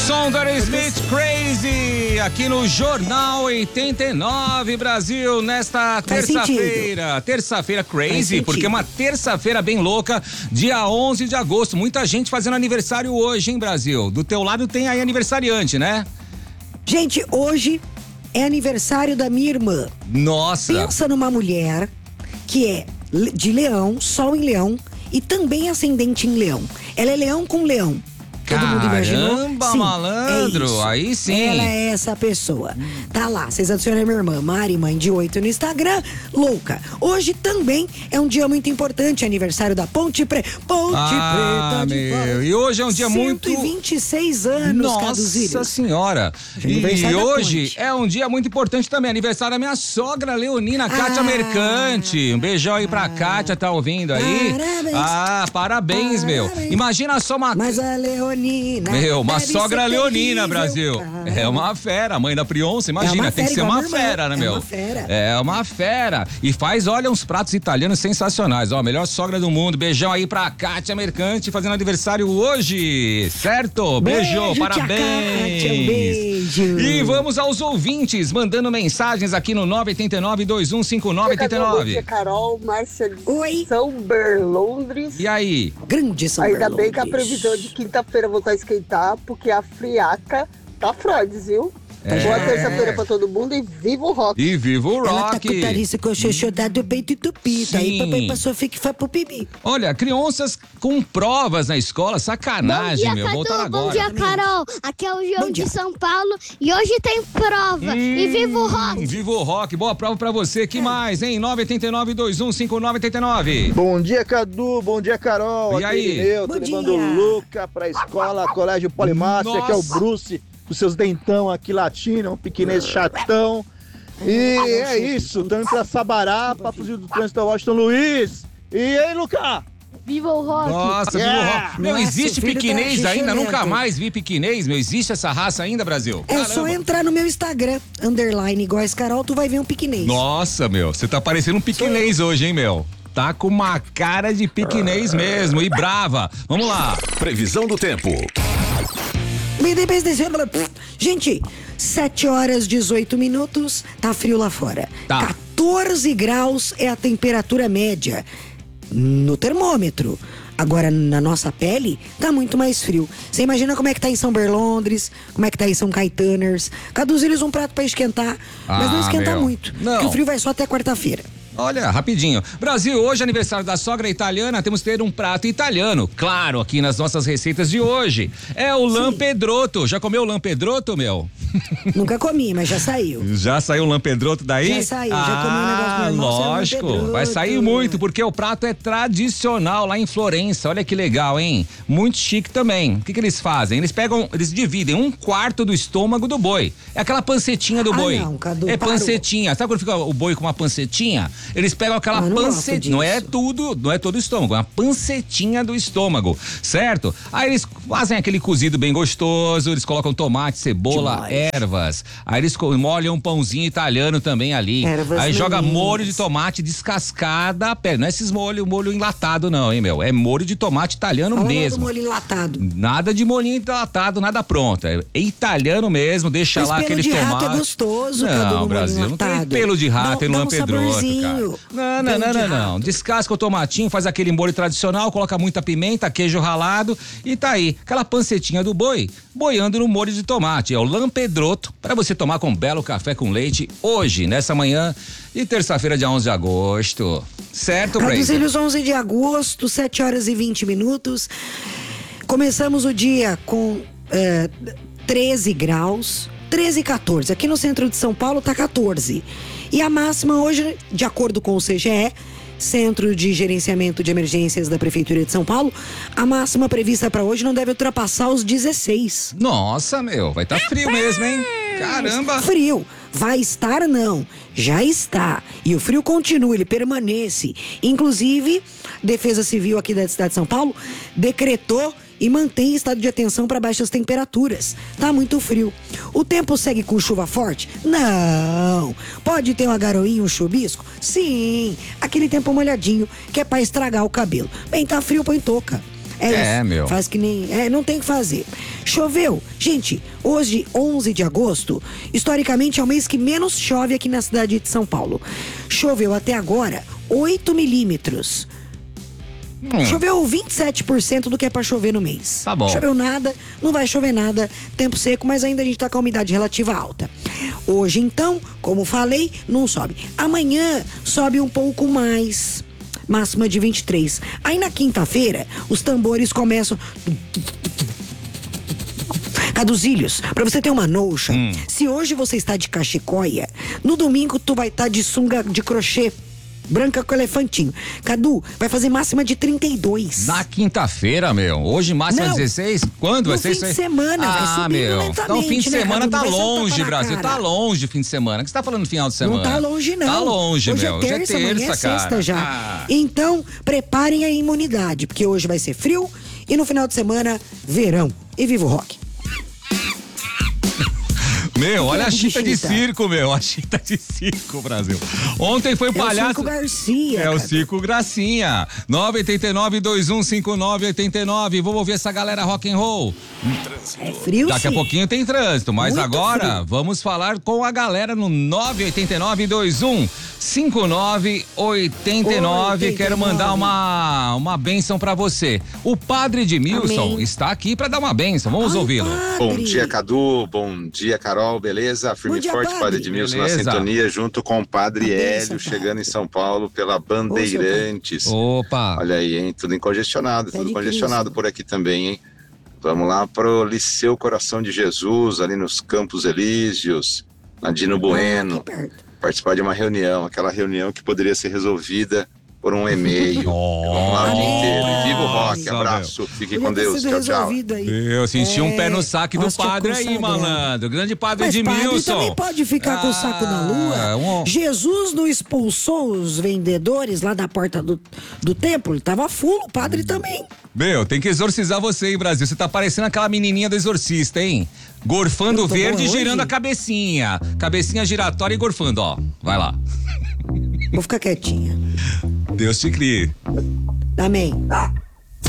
Som da Smith Crazy, aqui no Jornal 89 Brasil, nesta terça-feira. Terça-feira crazy, porque é uma terça-feira bem louca, dia 11 de agosto. Muita gente fazendo aniversário hoje, hein, Brasil? Do teu lado tem aí aniversariante, né? Gente, hoje é aniversário da minha irmã. Nossa! Pensa numa mulher que é de leão, sol em leão e também ascendente em leão. Ela é leão com leão. Todo mundo imaginou? Caramba, sim, malandro, é aí sim. Ela é essa pessoa. Tá lá, vocês adicionam a minha irmã, Mari, mãe de 8 no Instagram, louca. Hoje também é um dia muito importante, aniversário da Ponte Preta. Ponte Preta de meu. E hoje é um dia 126 anos, Nossa Senhora. E hoje é um dia muito importante também, aniversário da minha sogra Leonina, Kátia Mercante. Um beijão aí pra Kátia, tá ouvindo aí? Parabéns. Parabéns, meu. Imagina só uma... Mas a Leonina... Meu, uma sogra leonina, terrível. Brasil. É uma fera, mãe da Prionça, imagina, tem que ser uma fera, né, meu? É uma fera. É uma fera. E faz, olha, uns pratos italianos sensacionais. Ó, melhor sogra do mundo. Beijão aí pra Kátia Mercante, fazendo aniversário hoje, certo? Beijo, parabéns. Kátia, um beijo. E vamos aos ouvintes, mandando mensagens aqui no 989-215989. Bom dia, Carol, Márcia de Oi. São Berlondres. E aí? Grande São Ainda Berlondres. bem que a previsão de quinta-feira voltar a esquentar, porque a friaca tá Freud, viu? Boa terça-feira pra todo mundo e viva o rock. E viva o Ela tá rock. com tariça com o xoxô do peito entupido. Aí Sim. papai passou, fica e foi pro pipi. Olha, crianças com provas na escola, sacanagem, meu. Voltaram agora. Bom dia, Carol. Aqui é o João de São Paulo e hoje tem prova. E viva o rock. Viva o rock. Boa prova pra você. Que mais, hein? 989-215989. Bom dia, Cadu. Bom dia, Carol. E Aqui aí? Irineu, Bom tô levando dia. o Luca pra escola, colégio Polimácia, que é o Nossa. Bruce, com seus dentão aqui latino, um piquinês chatão. E é isso, estamos pra Sabará, pra fugir do trânsito Washington Luiz. E aí, Luca? Viva o rock. Nossa, Yeah. viva o rock. Meu, Nossa, existe o filho piquinês tá ainda? xixelento. Nunca mais vi piquinês, meu. Existe essa raça ainda, Brasil? É só entrar no meu Instagram, underline igual esse Carol, tu vai ver um piquinês. Nossa, meu. Você tá parecendo um piquinês hoje, hein, meu? Tá com uma cara de piquinês mesmo. E brava. Vamos lá. Previsão do tempo. Gente, 7h18, tá frio lá fora. Tá. 14 graus é a temperatura média no termômetro. Agora, na nossa pele, tá muito mais frio. Você imagina como é que tá em São Berlondres, como é que tá em São Caetaners. Caduzir eles um prato pra esquentar, mas não esquenta meu. muito. Não. Porque o frio vai só até quarta-feira. Olha, rapidinho. Brasil, hoje é aniversário da sogra italiana, temos que ter um prato italiano. Claro, aqui nas nossas receitas de hoje. É o lampedrotto. Já comeu o lampedrotto, meu? Nunca comi, mas já saiu. Já saiu o lampedrotto daí? Já saiu, já comi um negócio normal, saiu lógico. lampedrotto. Vai sair muito, porque o prato é tradicional lá em Florença. Olha que legal, hein? Muito chique também. O que eles fazem? Eles dividem 1/4 do estômago do boi. É aquela pancetinha do boi. Não, Cadu, é parou. pancetinha. Sabe quando fica o boi com uma pancetinha? Eles pegam aquela não gosto pancetinha. Não é todo o estômago, é uma pancetinha do estômago, certo? Aí eles fazem aquele cozido bem gostoso, eles colocam tomate, cebola, Demais. ervas. Aí eles molham um pãozinho italiano também ali. Ervas Aí joga daninhas. molho de tomate descascada, não é esses molho enlatado não, hein, meu? É molho de tomate italiano Fala do mesmo. molho enlatado. Nada de molhinho enlatado, nada pronto. É italiano mesmo, deixa Mas lá pelo aquele de tomate. rato é gostoso, Cadu, no Não, molho Brasil, não tem enlatado. pelo de rato e Dá um lampedrotto, saborzinho. cara. Pelo de Não. rato. Descasca o tomatinho, faz aquele molho tradicional, coloca muita pimenta, queijo ralado e tá aí. Aquela pancetinha do boi, boiando no molho de tomate. É o lampedrotto, para você tomar com um belo café com leite hoje, nessa manhã de terça-feira, dia 11 de agosto. Certo, Brasil? Caducílios, 11 de agosto, 7h20. Começamos o dia com 13 graus, 13 e 14. Aqui no centro de São Paulo tá 14. E a máxima hoje, de acordo com o CGE, Centro de Gerenciamento de Emergências da Prefeitura de São Paulo, a máxima prevista para hoje não deve ultrapassar os 16. Nossa, meu, vai tá frio mesmo, hein? Caramba! Frio. Vai estar, não. Já está. E o frio continua, ele permanece. Inclusive, Defesa Civil aqui da cidade de São Paulo decretou e mantém estado de atenção para baixas temperaturas. Tá muito frio. O tempo segue com chuva forte? Não. Pode ter uma garoinha, um chuvisco? Sim. Aquele tempo molhadinho que é para estragar o cabelo. Bem, tá frio, põe touca. É isso. Meu. Faz que nem... não tem o que fazer. Choveu. Gente, hoje, 11 de agosto, historicamente é o mês que menos chove aqui na cidade de São Paulo. Choveu até agora 8 milímetros. Choveu 27% do que é pra chover no mês. Tá bom. Choveu nada, não vai chover nada, tempo seco, mas ainda a gente tá com a umidade relativa alta. Hoje, então, como falei, não sobe. Amanhã sobe um pouco mais, máxima de 23. Aí na quinta-feira, os tambores começam... Caduzilhos, pra você ter uma noxa, se hoje você está de cachecóia, no domingo tu vai estar de sunga de crochê branca com elefantinho. Cadu, vai fazer máxima de 32. Na quinta-feira, meu. Hoje máxima 16? Quando vai ser isso aí? No fim de semana, vai subindo lentamente. Então, fim de semana Cadu? tá Vai ser um longe, tapa na Brasil. cara. Tá longe o fim de semana. O que você tá falando final de semana? Não tá longe, não. Tá longe, hoje meu. É terça, hoje é amanhã terça, é sexta cara. já. Então, preparem a imunidade, porque hoje vai ser frio e no final de semana, verão. E viva o rock! Meu, olha a chita de chita? circo, meu. A chita de circo, Brasil. Ontem foi o palhaço. É o Circo Garcia. É o Cadu. Circo Gracinha. 989-2159-89. Vamos ouvir essa galera rock and roll. É frio, Daqui a sim. pouquinho tem trânsito, mas Muito agora frio. vamos falar com a galera no 989-2159-89. Quero mandar uma bênção pra você. O padre Edmilson Amém. está aqui pra dar uma bênção. Vamos Ai, ouvi-lo. padre. Bom dia, Cadu. Bom dia, Carol. Beleza? Firme Bom dia, e forte, padre. Padre Edmilson na Beleza. sintonia, junto com o Padre Uma bênção, Hélio, padre. chegando em São Paulo pela Bandeirantes. Opa! Olha aí, hein? Tudo congestionado, Pé tudo de congestionado Cristo. por aqui também, hein? Vamos lá pro Liceu Coração de Jesus, ali nos Campos Elíseos, na Dino Bueno. Aqui perto. Participar de uma reunião, aquela reunião que poderia ser resolvida por um e-mail. Vamos lá o dia Amém. inteiro. E viva o rock, Nossa, abraço, fique Podia com ter Deus, sido tchau, tchau. resolvido aí. Eu senti um pé no saque do Hóstia padre aí, consagrada. malandro. Grande padre Mas padre Edmilson. também pode ficar com o saco na lua. Jesus não expulsou os vendedores lá da porta do templo? Ele tava full, o padre também. Meu, tem que exorcizar você, hein, Brasil? Você tá parecendo aquela menininha do exorcista, hein? Gorfando Eu tô verde e boa girando hoje? a cabecinha. Cabecinha giratória e gorfando, ó. Vai lá. Vou ficar quietinha. Deus te crie. Amém.